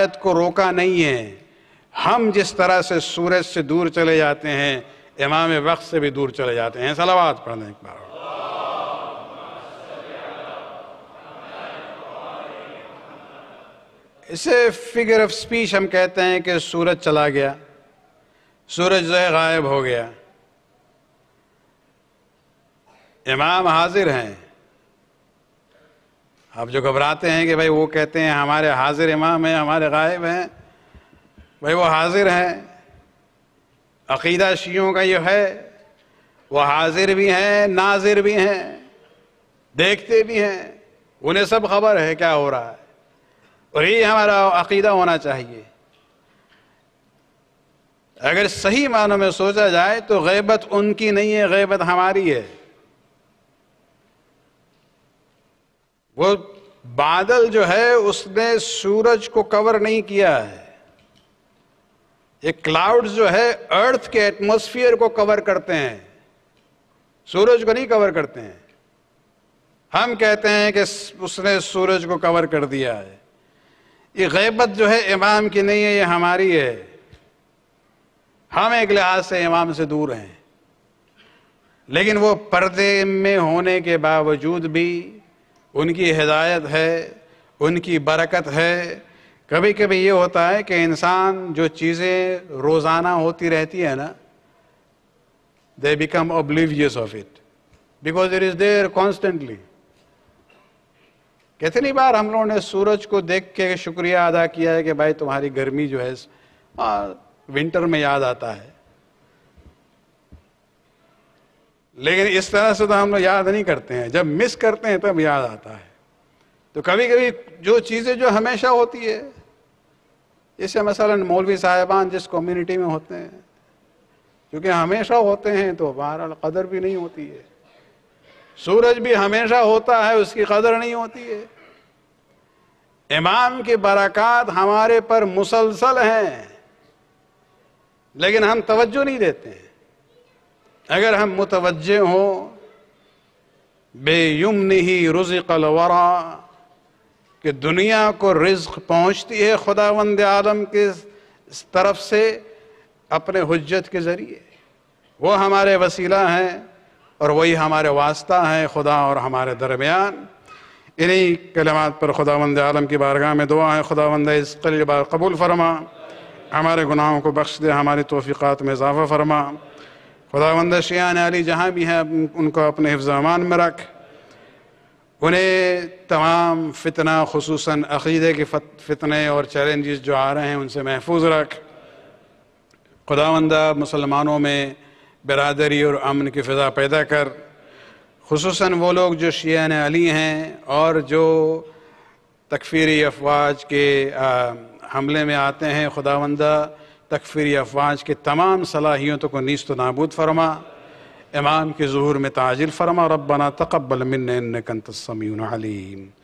ہدایت کو روکا نہیں ہے. ہم جس طرح سے سورج سے دور چلے جاتے ہیں امام وقت سے بھی دور چلے جاتے ہیں. صلوات پڑھ لیں ایک بار. اسے فگر آف سپیچ ہم کہتے ہیں کہ سورج چلا گیا, سورج جو ہے غائب ہو گیا, امام حاضر ہیں. آپ جو گھبراتے ہیں کہ بھائی وہ کہتے ہیں ہمارے حاضر امام ہیں ہمارے غائب ہیں, بھائی وہ حاضر ہیں. عقیدہ شیعوں کا یہ ہے, وہ حاضر بھی ہیں ناظر بھی ہیں, دیکھتے بھی ہیں, انہیں سب خبر ہے کیا ہو رہا ہے, اور یہ ہمارا عقیدہ ہونا چاہیے. اگر صحیح معنوں میں سوچا جائے تو غیبت ان کی نہیں ہے, غیبت ہماری ہے. وہ بادل جو ہے اس نے سورج کو کور نہیں کیا ہے. یہ کلاؤڈز جو ہے ارتھ کے ایٹماسفیئر کو کور کرتے ہیں, سورج کو نہیں کور کرتے ہیں. ہم کہتے ہیں کہ اس نے سورج کو کور کر دیا ہے. یہ غیبت جو ہے امام کی نہیں ہے, یہ ہماری ہے. ہم ایک لحاظ سے امام سے دور ہیں, لیکن وہ پردے میں ہونے کے باوجود بھی ان کی ہدایت ہے, ان کی برکت ہے. کبھی کبھی یہ ہوتا ہے کہ انسان جو چیزیں روزانہ ہوتی رہتی ہے نا, they become oblivious of it because it is there constantly. کتنی بار ہم لوگوں نے سورج کو دیکھ کے شکریہ ادا کیا ہے کہ بھائی تمہاری گرمی جو ہے ونٹر میں یاد آتا ہے, لیکن اس طرح سے تو ہم لوگ یاد نہیں کرتے ہیں, جب مس کرتے ہیں تب یاد آتا ہے. تو کبھی کبھی جو چیزیں جو ہمیشہ ہوتی ہے, جیسے مثلا مولوی صاحبان جس کمیونٹی میں ہوتے ہیں, کیونکہ ہمیشہ ہوتے ہیں تو بہرحال قدر بھی نہیں ہوتی ہے. سورج بھی ہمیشہ ہوتا ہے, اس کی قدر نہیں ہوتی ہے. امام کی برکات ہمارے پر مسلسل ہیں, لیکن ہم توجہ نہیں دیتے ہیں. اگر ہم متوجہ ہوں بے یمنہ رزق الورا, کہ دنیا کو رزق پہنچتی ہے خداوند عالم کے طرف سے اپنے حجت کے ذریعے, وہ ہمارے وسیلہ ہیں اور وہی ہمارے واسطہ ہیں خدا اور ہمارے درمیان. انہی کلمات پر خداوند عالم کی بارگاہ میں دعا ہے, خداوند اس قلیل قبول فرما, ہمارے گناہوں کو بخش دے, ہماری توفیقات میں اضافہ فرما. خداوند شیعان علی جہاں بھی ہیں ان کو اپنے حفظ و امان میں رکھ, انہیں تمام فتنہ خصوصاً عقیدے کے فتنے اور چیلنجز جو آ رہے ہیں ان سے محفوظ رکھ. خداوند مسلمانوں میں برادری اور امن کی فضا پیدا کر, خصوصاً وہ لوگ جو شیعان علی ہیں اور جو تکفیری افواج کے حملے میں آتے ہیں. خداوند تکفیری افواج کے تمام صلاحیتوں کو نیست و نابود فرما, امام کے ظہور میں تعجیل فرما. ربنا تقبل منا انک انت السمیع العلیم.